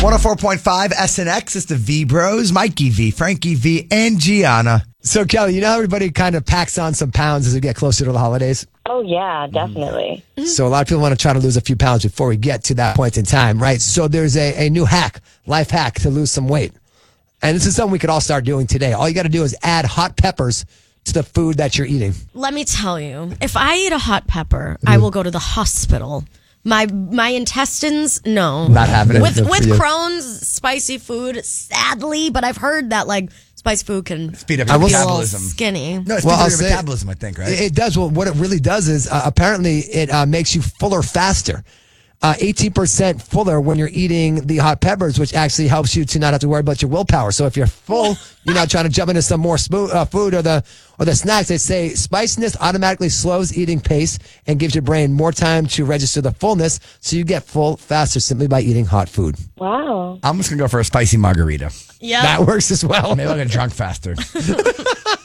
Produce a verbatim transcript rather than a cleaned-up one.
one oh four point five S N X. It's the V Bros, Mikey V, Frankie V, and Gianna. So, Kelly, you know how everybody kind of packs on some pounds as we get closer to the holidays? Oh, yeah, definitely. Mm-hmm. So a lot of people want to try to lose a few pounds before we get to that point in time, right? So there's a, a new hack, life hack to lose some weight. And this is something we could all start doing today. All you got to do is add hot peppers to the food that you're eating. Let me tell you, if I eat a hot pepper, mm. I will go to the hospital. My my intestines, no. Not having it. With, with you. Crohn's, spicy food, sadly, but I've heard that, like, spicy food can speed up your metabolism. Skinny. No, it speeds well, up I'll your say, metabolism, I think, right? It, it does. Well, what it really does is uh, apparently it uh, makes you fuller faster. Uh, eighteen percent fuller when you're eating the hot peppers, which actually helps you to not have to worry about your willpower. So if you're full, you're not trying to jump into some more spo- uh, food or the or the snacks. They say spiciness automatically slows eating pace and gives your brain more time to register the fullness, so you get full faster simply by eating hot food. Wow. I'm just going to go for a spicy margarita. Yeah. That works as well. Maybe I'll get drunk faster.